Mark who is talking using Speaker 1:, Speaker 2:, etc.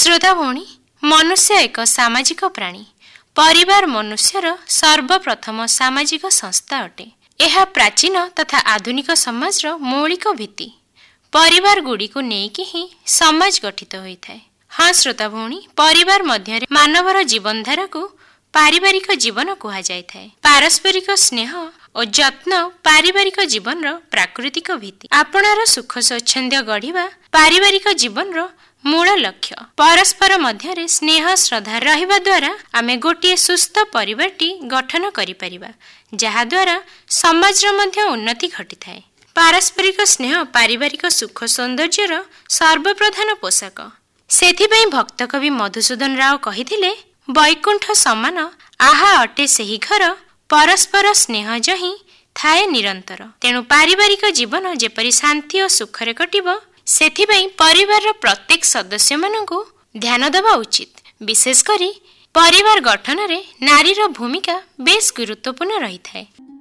Speaker 1: श्रोता भौणी, मनुष्य एक सामाजिक प्राणी। परिवार मनुष्यर सर्वप्रथम सामाजिक संस्था अटे। यह प्राचीन तथा आधुनिक समाजर मौलिक भित्ति। परिवार गुड़िक नेइकी ही समाज गठित होइथाय। हाँ श्रोता भौणी, परिवार मध्य मानवर जीवनधारा को पारिवारिक जीवन कहा जायथाय। पारस्परिक स्नेह और जत्न पारिवारिक जीवन प्राकृतिक भित्ति। आपणार सुख स्वच्छंद गढ़िबा पारिवारिक जीवन मूल लक्ष्य। परस्पर मध्य स्नेह श्रद्धा रहिबा द्वारा आमे गोटे सुस्थ परिवारटी गठन करि परिबा, जहा द्वारा समाज मध्य उन्नति घटिथाय। पारस्परिक स्नेह पारिवारिक सुख सौंदर्यर सर्वप्रधान पोषक। सेथिपई भक्त कवि मधुसूदन राव कहिथिले, वैकुंठ समान आहा अटे सेही घर, परस्पर स्नेह जही थाए निरंतर। तेणु पारिवारिक जीवन जेपरि शांति और सुखरे कटिब, सेथिपई परिवार प्रत्येक सदस्य मानकु ध्यान देवा उचित। विशेष करी परिवार गठन रे नारीर भूमिका बेस गुरुत्वपूर्ण रही थाए।